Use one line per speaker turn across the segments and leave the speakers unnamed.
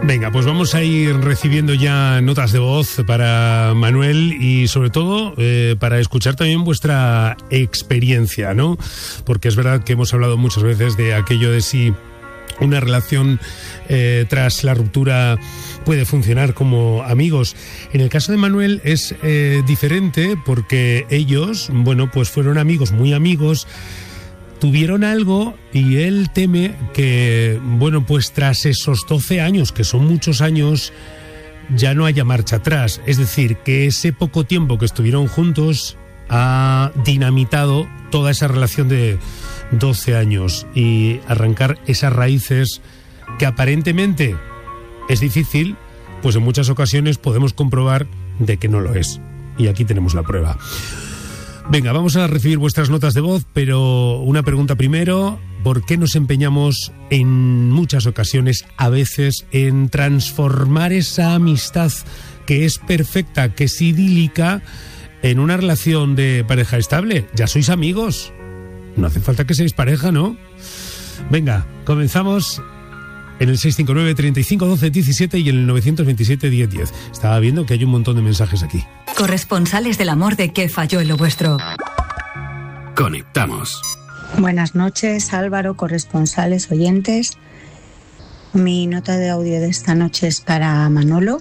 Venga, pues vamos a ir recibiendo ya notas de voz para Manuel y sobre todo para escuchar también vuestra experiencia, ¿no? Porque es verdad que hemos hablado muchas veces de aquello de si una relación tras la ruptura puede funcionar como amigos. En el caso de Manuel es diferente porque ellos, bueno, pues fueron amigos, muy amigos, tuvieron algo y él teme que, bueno, pues tras esos 12 años, que son muchos años, ya no haya marcha atrás. Es decir, que ese poco tiempo que estuvieron juntos ha dinamitado toda esa relación de 12 años y arrancar esas raíces que aparentemente es difícil, pues en muchas ocasiones podemos comprobar de que no lo es. Y aquí tenemos la prueba. Venga, vamos a recibir vuestras notas de voz, pero una pregunta primero: ¿por qué nos empeñamos en muchas ocasiones, a veces, en transformar esa amistad que es perfecta, que es idílica, en una relación de pareja estable? Ya sois amigos, no hace falta que seáis pareja, ¿no? Venga, comenzamos en el 659 35 12 17 y en el 927 10 10. Estaba viendo que hay un montón de mensajes aquí.
Corresponsales del amor de ¿Qué falló en lo vuestro?
Conectamos.
Buenas noches, Álvaro, corresponsales, oyentes. Mi nota de audio de esta noche es para Manolo.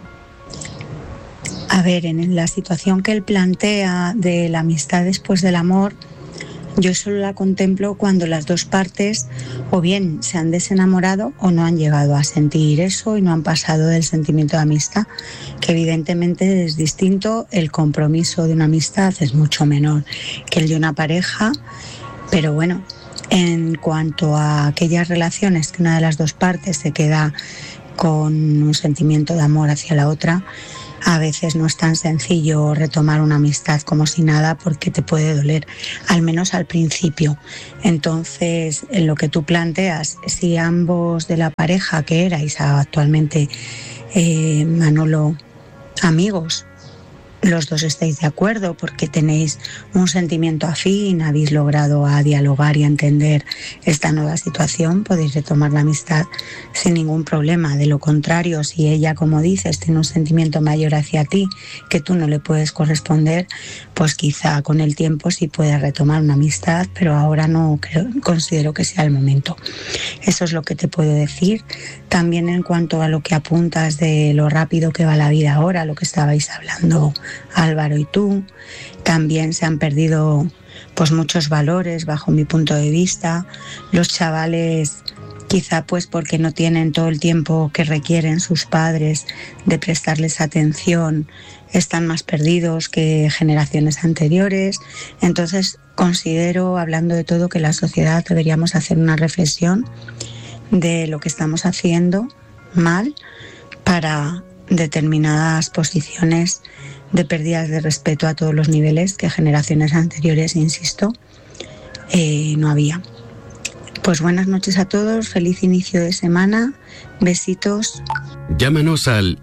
A ver, en la situación que él plantea de la amistad después del amor, yo solo la contemplo cuando las dos partes o bien se han desenamorado o no han llegado a sentir eso y no han pasado del sentimiento de amistad, que evidentemente es distinto. El compromiso de una amistad es mucho menor que el de una pareja, pero bueno, en cuanto a aquellas relaciones que una de las dos partes se queda con un sentimiento de amor hacia la otra, a veces no es tan sencillo retomar una amistad como si nada, porque te puede doler, al menos al principio. Entonces, en lo que tú planteas, si ambos de la pareja que erais actualmente, Manolo, amigos, los dos estáis de acuerdo porque tenéis un sentimiento afín, habéis logrado a dialogar y a entender esta nueva situación, podéis retomar la amistad sin ningún problema. De lo contrario, si ella, como dices, tiene un sentimiento mayor hacia ti que tú no le puedes corresponder, pues quizá con el tiempo sí puedas retomar una amistad, pero ahora no considero que sea el momento. Eso es lo que te puedo decir. También en cuanto a lo que apuntas de lo rápido que va la vida ahora, lo que estabais hablando Álvaro y tú, también se han perdido pues muchos valores bajo mi punto de vista. Los chavales, quizá pues porque no tienen todo el tiempo que requieren sus padres de prestarles atención, están más perdidos que generaciones anteriores. Entonces considero, hablando de todo, que la sociedad deberíamos hacer una reflexión de lo que estamos haciendo mal para determinadas posiciones de pérdidas de respeto a todos los niveles que generaciones anteriores, insisto, no había. Pues buenas noches a todos, feliz inicio de semana, besitos.
Llámanos al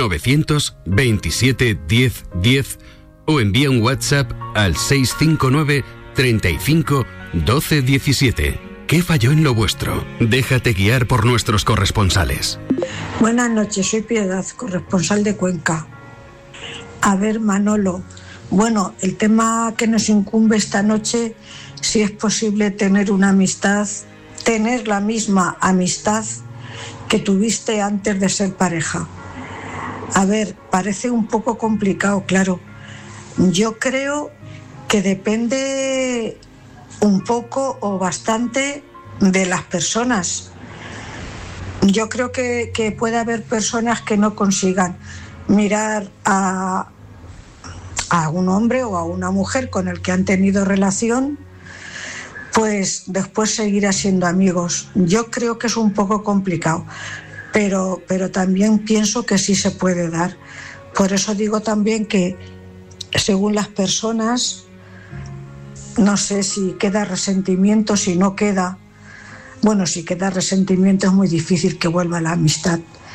927 10 10 o envía un WhatsApp al 659 35 12 17. ¿Qué falló en lo vuestro? Déjate guiar por nuestros corresponsales.
Buenas noches, soy Piedad, corresponsal de Cuenca. A ver, Manolo, bueno, el tema que nos incumbe esta noche, si es posible tener una amistad, tener la misma amistad que tuviste antes de ser pareja. A ver, parece un poco complicado, claro. Yo creo que depende un poco o bastante de las personas. Yo creo que puede haber personas que no consigan mirar a un hombre o a una mujer con el que han tenido relación, pues después seguirá siendo amigos. Yo creo que es un poco complicado, pero también pienso que sí se puede dar. Por eso digo también que según las personas, no sé si queda resentimiento, si no queda. Bueno, si queda resentimiento es muy difícil que vuelva la amistad.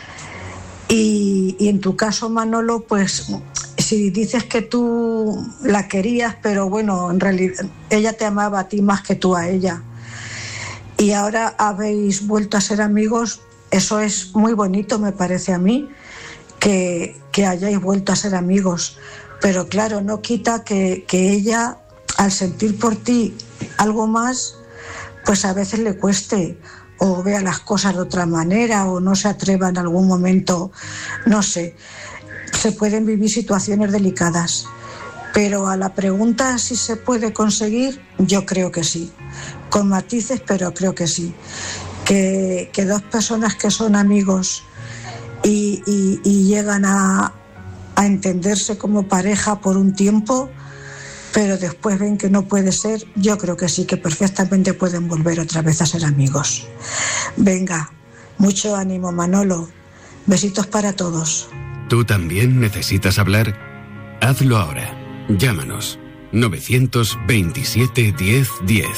Y en tu caso, Manolo, pues si dices que tú la querías, pero bueno, en realidad ella te amaba a ti más que tú a ella. y ahora habéis vuelto a ser amigos. Eso es muy bonito, me parece a mí, que hayáis vuelto a ser amigos. Pero claro, no quita que ella, al sentir por ti algo más, pues a veces le cueste, o vea las cosas de otra manera, o no se atreva en algún momento, no sé. Se pueden vivir situaciones delicadas, pero a la pregunta si se puede conseguir, yo creo que sí, con matices, pero creo que sí. Que dos personas que son amigos y llegan a entenderse como pareja por un tiempo, pero después ven que no puede ser, yo creo que sí, que perfectamente pueden volver otra vez a ser amigos. Venga, mucho ánimo, Manolo. Besitos para todos.
¿Tú también necesitas hablar? Hazlo ahora. Llámanos. 927 10 10.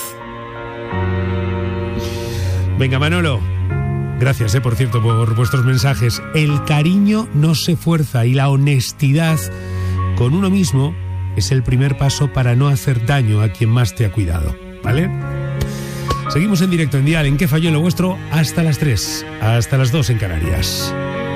Venga, Manolo. Gracias, por cierto, por vuestros mensajes. El cariño no se fuerza y la honestidad con uno mismo es el primer paso para no hacer daño a quien más te ha cuidado, ¿vale? Seguimos en directo en Dial, en ¿Qué falló en lo vuestro? Hasta las 3, hasta las 2 en Canarias.